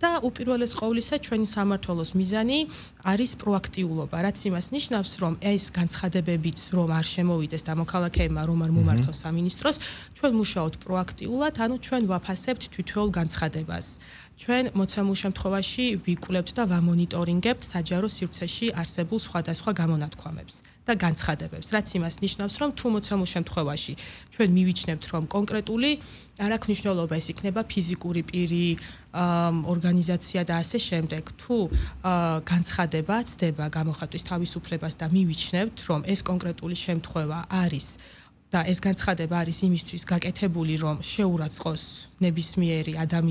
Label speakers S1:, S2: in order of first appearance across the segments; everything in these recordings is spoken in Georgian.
S1: და უპირველეს ყოვლისა ჩვენი სამმართველოს მიზანი არის პროაქტიულობა, რაც იმას ნიშნავს, რომ ეს განცხადებებიც რომ არ შემოვიდეს და მოქალაქეებმა რომ არ მომართონ სამინისტროს, ჩვენ მუშაობთ პროაქტიულად, ანუ ჩვენ ვაფასებთ თითოეულ განცხადებას. ჩვენ მოცემულ შემთხვევაში ვიკვლევთ და ვამონიტორინგებთ საჯარო სივრცეში არსებულ სხვადასხვა გამონათქვამებს და განცხადებებს, რაც იმას ნიშნავს, რომ თუ მოცემულ შემთხვევაში ჩვენ მივიჩნევთ, რომ კონკრეტული არ აქვს მნიშვნელობა, ეს იქნება ფიზიკური პირი, ორგანიზაცია და ასე შემდეგ, თუ განცხადება ცდება გამოხატვის თავისუფლებას და მივიჩნევთ, რომ ეს კონკრეტული შემთხვევა არის და ეს განცხადება არის იმისთვის გაკეთებული, რომ შეურაცხყოს ნებისმიერი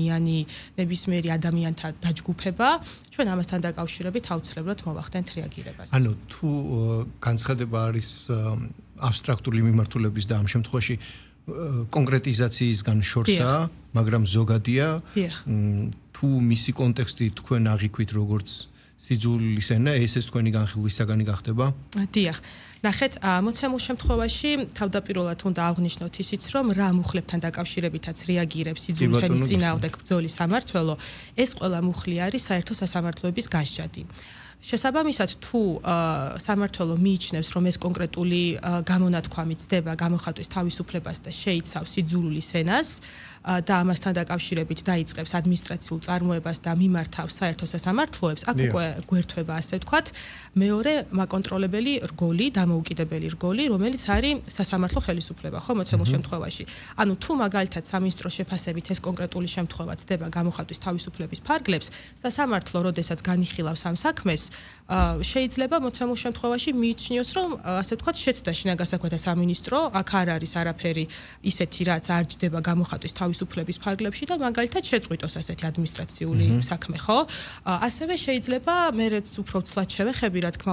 S1: ადამიანთა დაჯგუფება, ჩვენ ამასთან დაკავშირებით აუცილებლად მოვახდენთ რეაგირებას.
S2: ანუ თუ განცხადება არის აბსტრაქტული მიმართულების და ამ შემთხვევაში კონკრეტიზაციისგან შორსაა, მაგრამ ზოგადია, თუ მისი კონტექსტი თქვენ აღიქვით როგორც სიძულის ენა, ეს თქვენი განხილვის საგანი გახდება?
S1: დიახ. ნახეთ, მოცემულ შემთხვევაში თავდაპირველად უნდა აღვნიშნოთ ისიც, რომ რა მუხლებთან დაკავშირებითაც რეაგირებს სიძულის ენის წინააღმდეგ ბრძოლის სამმართველო, ეს ყველა მუხლი არის საერთო სასამართლოების განსჯადი. შესაბამისად, თუ სამმართველო მიიჩნევს, რომ ეს კონკრეტული გამონათქვამი ცდება გამოხატვის თავისუფლებას და შეიცავს სიძულვილის ენას და ამასთან დაკავშირებით დაიწყებს ადმინისტრაციულ წარმოებას და მიმართავს საერთო სასამართლოებს, აქ უკვე გვერდება, ასე ვთქვათ, მეორე მაკონტროლებელი რგოლი, დამოუკიდებელი რგოლი, რომელიც არის სასამართლო ხელისუფლება, ხო, მოცემულ შემთხვევაში. ანუ თუ მაგალითად სამინისტროს შეფასებით ეს კონკრეტული შემთხვევა ცდება გამოხატვის თავისუფლების ფარგლებს, სასამართლო, როდესაც განიხილავს ამ საქმეს, შეიძლება მოცემულ შემთხვევაში მიიჩნიოს, რომ ასე ვთქვათ, შეცდაში ნაგასაქმეთა სამინისტრო, აქ არ არის არაფერი ისეთი, რაც არ ჯდება გამოხატვის თავისუფლების ფარგლებში და მაგალითად შეწყვიტოს ასეთი ადმინისტრაციული საქმე, ხო? ასევე შეიძლება მერეც უფრო ცლად შევეხები, რა თქმა